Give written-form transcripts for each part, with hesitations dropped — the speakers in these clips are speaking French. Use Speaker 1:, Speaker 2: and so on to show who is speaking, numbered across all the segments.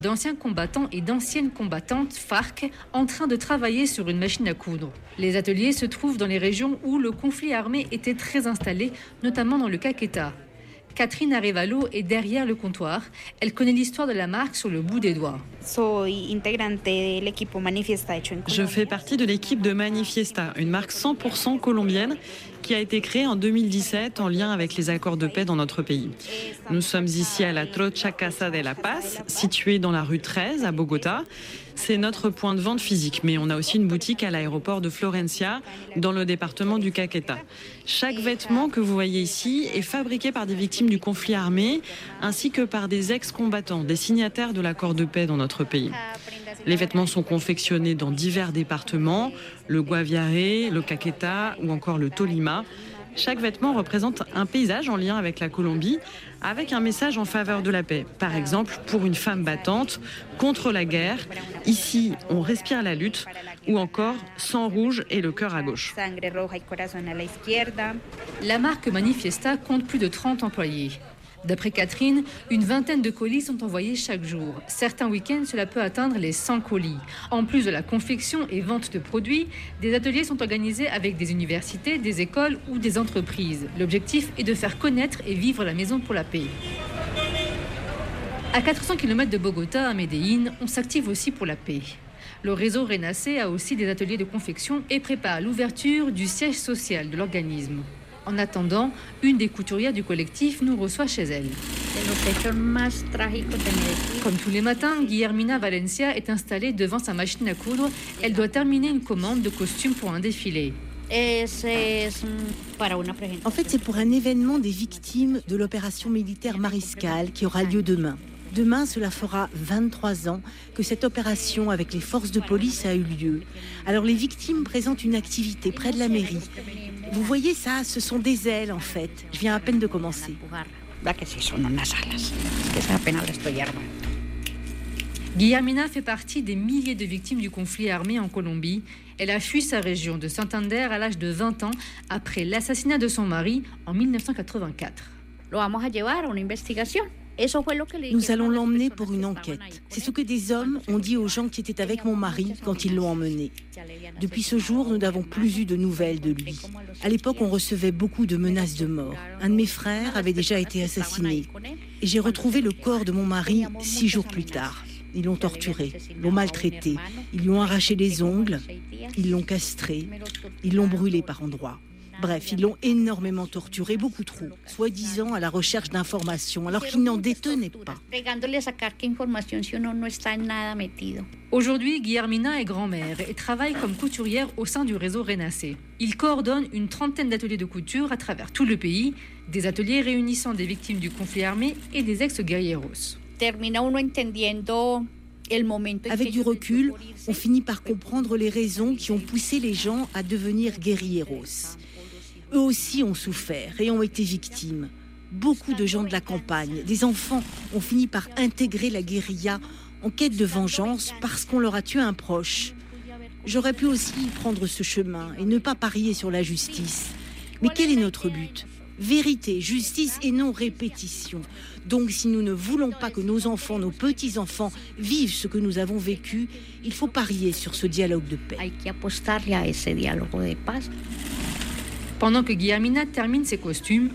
Speaker 1: D'anciens combattants et d'anciennes combattantes FARC en train de travailler sur une machine à coudre. Les ateliers se trouvent dans les régions où le conflit armé était très installé, notamment dans le Caquetá. Catherine Arevalo est derrière le comptoir. Elle connaît l'histoire de la marque sur le bout des doigts.
Speaker 2: Je fais partie de l'équipe de Manifiesta, une marque 100% colombienne qui a été créée en 2017 en lien avec les accords de paix dans notre pays. Nous sommes ici à la Trocha Casa de la Paz, située dans la rue 13 à Bogota. C'est notre point de vente physique, mais on a aussi une boutique à l'aéroport de Florencia, dans le département du Caquetá. Chaque vêtement que vous voyez ici est fabriqué par des victimes du conflit armé, ainsi que par des ex-combattants, des signataires de l'accord de paix dans notre pays. Les vêtements sont confectionnés dans divers départements, le Guaviare, le Caquetá ou encore le Tolima. Chaque vêtement représente un paysage en lien avec la Colombie, avec un message en faveur de la paix. Par exemple, pour une femme battante, contre la guerre, ici on respire la lutte, ou encore sang rouge et le cœur à gauche.
Speaker 1: La marque Manifiesta compte plus de 30 employés. D'après Catherine, une vingtaine de colis sont envoyés chaque jour. Certains week-ends, cela peut atteindre les 100 colis. En plus de la confection et vente de produits, des ateliers sont organisés avec des universités, des écoles ou des entreprises. L'objectif est de faire connaître et vivre la maison pour la paix. À 400 km de Bogota, à Medellín, on s'active aussi pour la paix. Le réseau Renace a aussi des ateliers de confection et prépare l'ouverture du siège social de l'organisme. En attendant, une des couturières du collectif nous reçoit chez elle. Comme tous les matins, Guillermina Valencia est installée devant sa machine à coudre. Elle doit terminer une commande de costumes pour un défilé.
Speaker 3: En fait, c'est pour un événement des victimes de l'opération militaire Mariscal qui aura lieu demain. Demain, cela fera 23 ans que cette opération avec les forces de police a eu lieu. Alors les victimes présentent une activité près de la mairie. Vous voyez ça, ce sont des ailes en fait. Je viens à peine de commencer.
Speaker 1: Guillermina fait partie des milliers de victimes du conflit armé en Colombie. Elle a fui sa région de Santander à l'âge de 20 ans après l'assassinat de son mari en 1984.
Speaker 3: Nous allons l'emmener pour une enquête. C'est ce que des hommes ont dit aux gens qui étaient avec mon mari quand ils l'ont emmené. Depuis ce jour, nous n'avons plus eu de nouvelles de lui. À l'époque, on recevait beaucoup de menaces de mort. Un de mes frères avait déjà été assassiné. Et j'ai retrouvé le corps de mon mari 6 jours plus tard. Ils l'ont torturé, l'ont maltraité. Ils lui ont arraché les ongles, ils l'ont castré, ils l'ont brûlé par endroits. Bref, ils l'ont énormément torturé, beaucoup trop, soi-disant à la recherche d'informations, alors qu'ils n'en détenaient pas.
Speaker 1: Aujourd'hui, Guillermina est grand-mère et travaille comme couturière au sein du réseau Renace. Il coordonne une trentaine d'ateliers de couture à travers tout le pays, des ateliers réunissant des victimes du conflit armé et des ex-guerrilleros.
Speaker 3: Avec du recul, on finit par comprendre les raisons qui ont poussé les gens à devenir guerrilleros. Eux aussi ont souffert et ont été victimes. Beaucoup de gens de la campagne, des enfants, ont fini par intégrer la guérilla en quête de vengeance parce qu'on leur a tué un proche. J'aurais pu aussi prendre ce chemin et ne pas parier sur la justice. Mais quel est notre but ? Vérité, justice et non répétition. Donc si nous ne voulons pas que nos enfants, nos petits-enfants vivent ce que nous avons vécu, il faut parier sur ce dialogue de paix.
Speaker 1: Pendant que Guillermina termine ses costumes,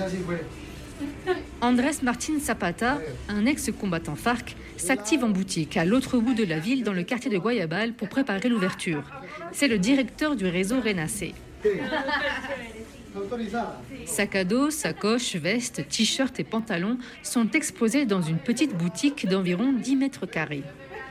Speaker 1: Andrés Martín Zapata, un ex-combattant FARC, s'active en boutique à l'autre bout de la ville dans le quartier de Guayabal pour préparer l'ouverture. C'est le directeur du réseau Renace. Sac à dos, sacoches, vestes, t-shirts et pantalons sont exposés dans une petite boutique d'environ 10 mètres carrés.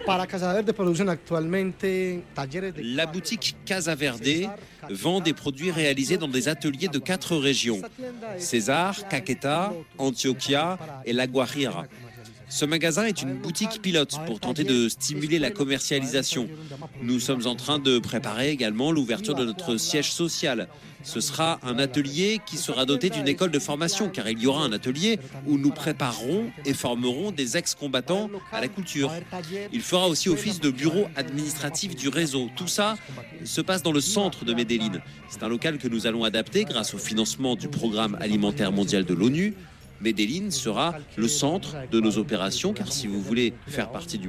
Speaker 4: La boutique Casa Verde vend des produits réalisés dans des ateliers de 4 régions, César, Caquetá, Antioquia et La Guajira. Ce magasin est une boutique pilote pour tenter de stimuler la commercialisation. Nous sommes en train de préparer également l'ouverture de notre siège social. Ce sera un atelier qui sera doté d'une école de formation, car il y aura un atelier où nous préparerons et formerons des ex-combattants à la couture. Il fera aussi office de bureau administratif du réseau. Tout ça se passe dans le centre de Medellín. C'est un local que nous allons adapter grâce au financement du Programme alimentaire mondial de l'ONU. Medellín sera le centre de nos opérations, car si vous voulez faire partie du